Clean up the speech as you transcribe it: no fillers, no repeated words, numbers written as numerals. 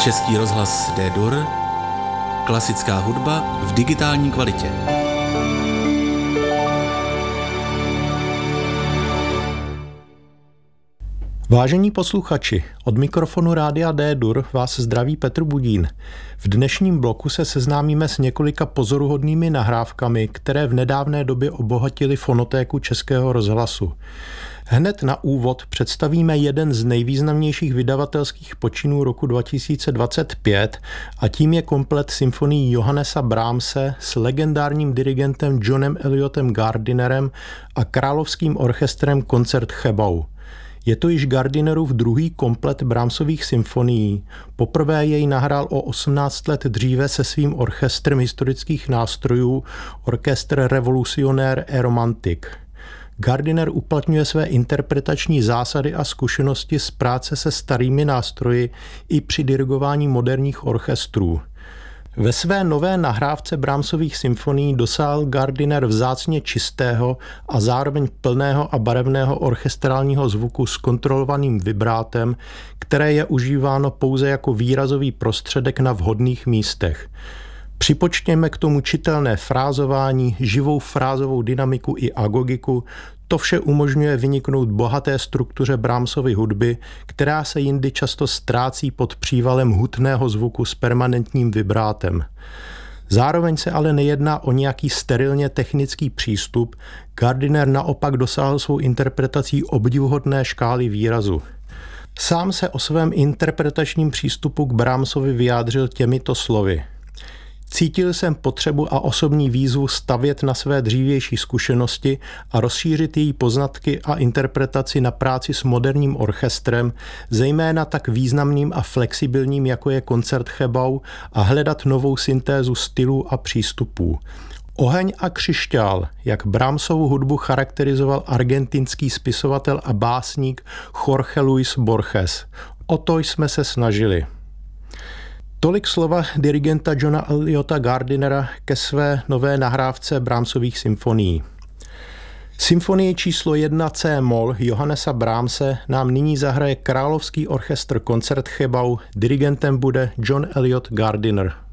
Český rozhlas D-Dur, klasická hudba v digitální kvalitě. Vážení posluchači, od mikrofonu Rádia D-Dur vás zdraví Petr Budín. V dnešním bloku se seznámíme s několika pozoruhodnými nahrávkami, které v nedávné době obohatily fonotéku Českého rozhlasu. Hned na úvod představíme jeden z nejvýznamnějších vydavatelských počinů roku 2025 a tím je komplet symfonií Johannesa Brahmse s legendárním dirigentem Johnem Eliotem Gardinerem a královským orchestrem Koncertgebouw. Je to již Gardinerův druhý komplet Brahmsových symfonií. Poprvé jej nahrál o 18 let dříve se svým orchestrem historických nástrojů, orchestre Révolutionnaire et Romantique. Gardiner uplatňuje své interpretační zásady a zkušenosti z práce se starými nástroji i při dirigování moderních orchestrů. Ve své nové nahrávce Brahmsových symfonií dosáhl Gardiner vzácně čistého a zároveň plného a barevného orchestrálního zvuku s kontrolovaným vibrátem, které je užíváno pouze jako výrazový prostředek na vhodných místech. Připočtěme k tomu čitelné frázování, živou frázovou dynamiku i agogiku. To vše umožňuje vyniknout bohaté struktuře Brahmsovy hudby, která se jindy často ztrácí pod přívalem hutného zvuku s permanentním vibrátem. Zároveň se ale nejedná o nějaký sterilně technický přístup, Gardiner naopak dosáhl svou interpretací obdivuhodné škály výrazu. Sám se o svém interpretačním přístupu k Brahmsovi vyjádřil těmito slovy. Cítil jsem potřebu a osobní výzvu stavět na své dřívější zkušenosti a rozšířit její poznatky a interpretaci na práci s moderním orchestrem, zejména tak významným a flexibilním, jako je Koncertgebouw, a hledat novou syntézu stylů a přístupů. Oheň a křišťál, jak Brahmsovu hudbu charakterizoval argentinský spisovatel a básník Jorge Luis Borges. O to jsme se snažili. Tolik slova dirigenta Johna Eliota Gardinera ke své nové nahrávce Brahmsových symfonií. Symfonii číslo 1 C-moll Johannesa Brahmse nám nyní zahraje královský orchestr Koncertgebouw, dirigentem bude John Eliot Gardiner.